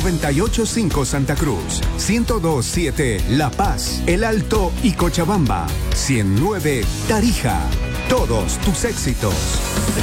985 Santa Cruz, 1027 La Paz, El Alto y Cochabamba, 109 Tarija. Todos tus éxitos.